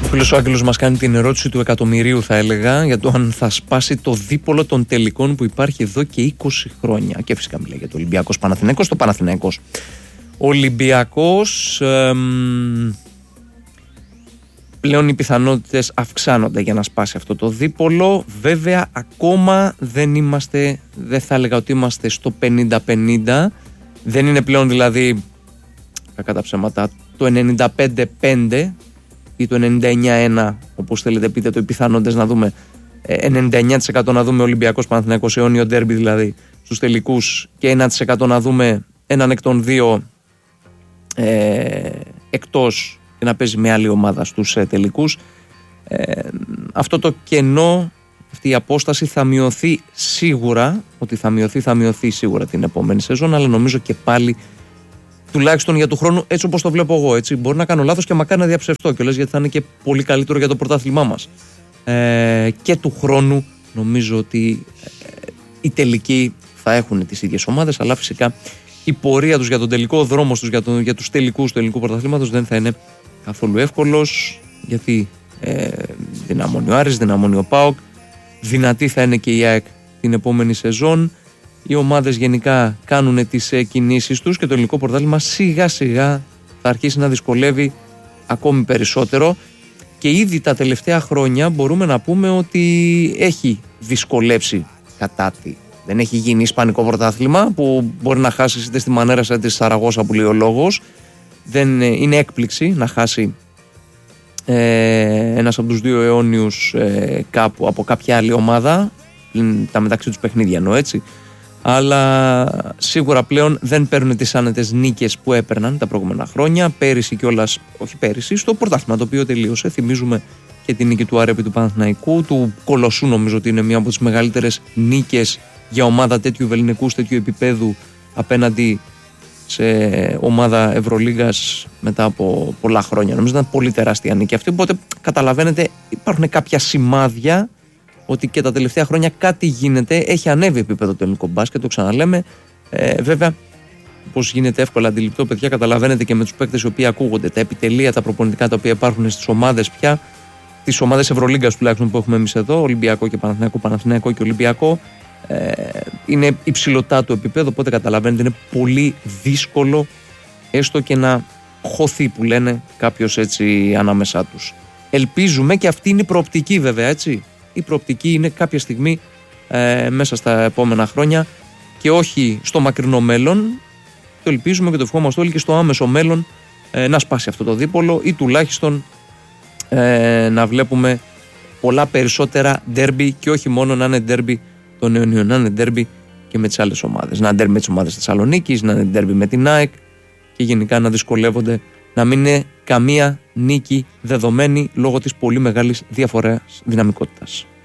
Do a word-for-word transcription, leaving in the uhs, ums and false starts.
Ο φίλος ο Άγγελος μας κάνει την ερώτηση του εκατομμυρίου, θα έλεγα, για το αν θα σπάσει το δίπολο των τελικών που υπάρχει εδώ και είκοσι χρόνια. Και φυσικά μιλάει για το Ολυμπιακός Παναθηναίκος. Το Παναθηναίκος Ολυμπιακός. Εμ, πλέον οι πιθανότητες αυξάνονται για να σπάσει αυτό το δίπολο. Βέβαια, ακόμα δεν είμαστε, δεν θα έλεγα ότι είμαστε στο πενήντα πενήντα. Δεν είναι πλέον δηλαδή, κακά τα ψέματα, το ενενήντα πέντε πέντε ή το ενενήντα εννιά ένα, όπως θέλετε πείτε το, οι πιθανότητες να δούμε ενενήντα εννιά τοις εκατό να δούμε Ολυμπιακός Παναθηναίκος αιώνιο ντέρμπι δηλαδή στους τελικούς και ένα τοις εκατό να δούμε έναν εκ των δύο ε, εκτός και να παίζει με άλλη ομάδα στους ε, τελικούς. Ε, αυτό το κενό, αυτή η απόσταση θα μειωθεί σίγουρα, ότι θα μειωθεί, θα μειωθεί σίγουρα την επόμενη σεζόν, αλλά νομίζω και πάλι τουλάχιστον για του χρόνου, έτσι όπως το βλέπω εγώ, έτσι. Μπορεί να κάνω λάθος και μακάρι να διαψευστώ κιόλας, γιατί θα είναι και πολύ καλύτερο για το πρωτάθλημά μας. Ε, και του χρόνου νομίζω ότι ε, οι τελικοί θα έχουν τις ίδιες ομάδες, αλλά φυσικά η πορεία τους για τον τελικό, ο δρόμος τους για, το, για τους τελικούς του ελληνικού πρωταθλήματος δεν θα είναι καθόλου εύκολος, γιατί ε, δυναμώνει ο Άρης, δυναμώνει ο ΠΑΟΚ, δυνατή θα είναι και η ΑΕΚ την επόμενη σεζόν. Οι ομάδες γενικά κάνουν τις κινήσεις τους και το ελληνικό πρωτάθλημα σιγά σιγά θα αρχίσει να δυσκολεύει ακόμη περισσότερο, και ήδη τα τελευταία χρόνια μπορούμε να πούμε ότι έχει δυσκολέψει κατά τη. Δεν έχει γίνει ισπανικό πρωτάθλημα που μπορεί να χάσει είτε στη Μανέρα είτε στη Σαραγώσα που λέει ο λόγος. Δεν είναι έκπληξη να χάσει ε, ένας από τους δύο αιώνιους ε, κάπου από κάποια άλλη ομάδα, τα μεταξύ τους παιχνίδια εννοώ, έτσι. Αλλά σίγουρα πλέον δεν παίρνουν τις άνετες νίκες που έπαιρναν τα προηγούμενα χρόνια. Πέρυσι κιόλας, όχι πέρυσι, στο πρωτάθλημα το οποίο τελείωσε. Θυμίζουμε και την νίκη του Άρεπη του Παναθηναϊκού, του Κολοσσού, νομίζω ότι είναι μία από τις μεγαλύτερες νίκες για ομάδα τέτοιου βεληνικούς, τέτοιου επίπεδου απέναντι σε ομάδα Ευρωλίγας μετά από πολλά χρόνια. Νομίζω ήταν πολύ τεράστια νίκη αυτή. Οπότε καταλαβαίνετε, υπάρχουν κάποια σημάδια ότι και τα τελευταία χρόνια κάτι γίνεται, έχει ανέβει επίπεδο το ελληνικό μπάσκετ, το ξαναλέμε. Ε, βέβαια, όπως γίνεται εύκολα αντιληπτό, παιδιά, καταλαβαίνετε και με τους παίκτες οι οποίοι ακούγονται, τα επιτελεία, τα προπονητικά τα οποία υπάρχουν στις ομάδες πια, τις ομάδες Ευρωλίγκας τουλάχιστον που έχουμε εμείς εδώ, Ολυμπιακό και Παναθηναϊκό, Παναθηναϊκό και Ολυμπιακό, ε, είναι υψηλωτά το επίπεδο, οπότε καταλαβαίνετε είναι πολύ δύσκολο έστω και να χωθεί, που λένε, κάποιος έτσι ανάμεσά τους. Ελπίζουμε, και αυτή είναι η προοπτική βέβαια, έτσι. Η προοπτική είναι κάποια στιγμή ε, μέσα στα επόμενα χρόνια και όχι στο μακρινό μέλλον. Το ελπίζουμε και το ευχόμαστε όλοι και στο άμεσο μέλλον ε, να σπάσει αυτό το δίπολο ή τουλάχιστον ε, να βλέπουμε πολλά περισσότερα ντέρμπι, και όχι μόνο να είναι ντέρμπι των αιωνίων, να είναι ντέρμπι και με τις άλλες ομάδες. Να είναι ντέρμπι με τις ομάδες της Θεσσαλονίκης, να είναι ντέρμπι με την ΑΕΚ και γενικά να δυσκολεύονται, να μην είναι καμία νίκη δεδομένη λόγω της πολύ μεγάλης διαφοράς δυναμικότητας.